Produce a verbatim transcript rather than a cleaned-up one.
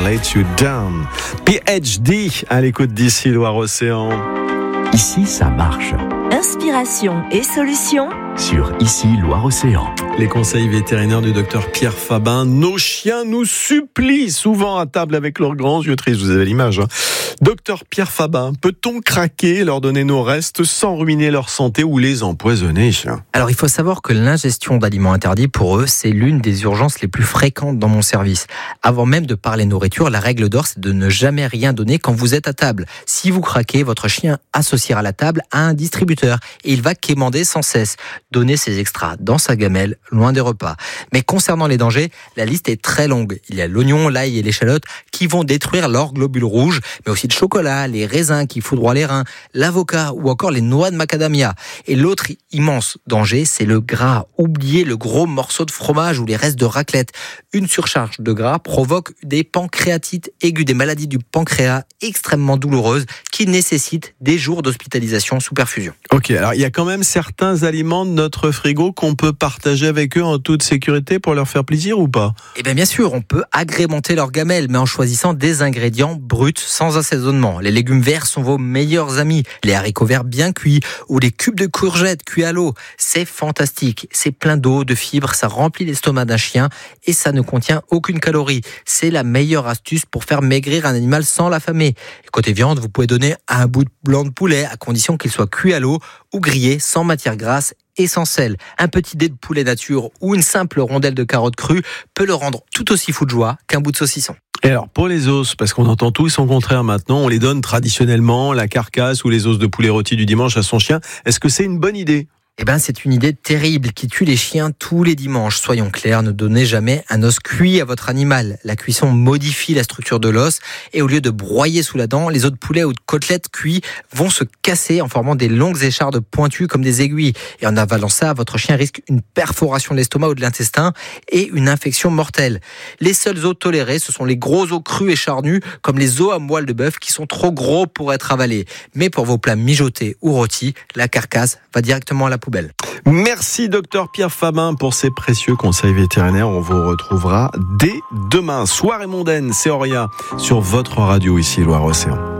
Let You Down. P H D à l'écoute d'ici Loire-Océan. Ici, ça marche. Inspiration et solutions sur Ici Loire-Océan. Les conseils vétérinaires du docteur Pierre Fabin. Nos chiens nous supplient souvent à table avec leurs grands yeux tristes. Vous avez l'image, hein. Docteur Pierre Fabin, peut-on craquer, leur donner nos restes sans ruiner leur santé ou les empoisonner? Alors, il faut savoir que l'ingestion d'aliments interdits, pour eux, c'est l'une des urgences les plus fréquentes dans mon service. Avant même de parler nourriture, la règle d'or, c'est de ne jamais rien donner quand vous êtes à table. Si vous craquez, votre chien associera la table à un distributeur et il va quémander sans cesse. Donnez ses extras dans sa gamelle, loin des repas. Mais concernant les dangers, la liste est très longue. Il y a l'oignon, l'ail et l'échalote qui vont détruire leurs globules rouges, mais aussi le chocolat, les raisins qui foudroient les reins, l'avocat ou encore les noix de macadamia. Et l'autre immense danger, c'est le gras. Oubliez le gros morceau de fromage ou les restes de raclette. Une surcharge de gras provoque des pancréatites aiguës, des maladies du pancréas extrêmement douloureuses qui nécessitent des jours d'hospitalisation sous perfusion. Ok, alors il y a quand même certains aliments de notre frigo qu'on peut partager avec eux en toute sécurité pour leur faire plaisir ou pas? Eh bien, bien sûr, on peut agrémenter leur gamelle, mais en choisissant des ingrédients bruts sans assaisonnement. Les légumes verts sont vos meilleurs amis. Les haricots verts bien cuits ou les cubes de courgettes cuits à l'eau. C'est fantastique. C'est plein d'eau, de fibres, ça remplit l'estomac d'un chien et ça ne contient aucune calorie. C'est la meilleure astuce pour faire maigrir un animal sans l'affamer. Et côté viande, vous pouvez donner un bout de blanc de poulet à condition qu'il soit cuit à l'eau ou grillé sans matière grasse et sans sel. Un petit dé de poulet nature ou une simple rondelle de carotte crue peut le rendre tout aussi fou de joie qu'un bout de saucisson. Et alors, pour les os, parce qu'on entend tout son contraire maintenant, on les donne traditionnellement, la carcasse ou les os de poulet rôti du dimanche à son chien. Est-ce que c'est une bonne idée ? Eh ben, c'est une idée terrible qui tue les chiens tous les dimanches. Soyons clairs, ne donnez jamais un os cuit à votre animal. La cuisson modifie la structure de l'os et au lieu de broyer sous la dent, les os de poulet ou de côtelettes cuits vont se casser en formant des longues échardes pointues comme des aiguilles. Et en avalant ça, votre chien risque une perforation de l'estomac ou de l'intestin et une infection mortelle. Les seuls os tolérés, ce sont les gros os crus et charnus comme les os à moelle de bœuf qui sont trop gros pour être avalés. Mais pour vos plats mijotés ou rôtis, la carcasse va directement à la poubelle. Merci docteur Pierre Fabin pour ces précieux conseils vétérinaires. On vous retrouvera dès demain. Soirée mondaine, c'est Auria sur votre radio ici Loire-Océan.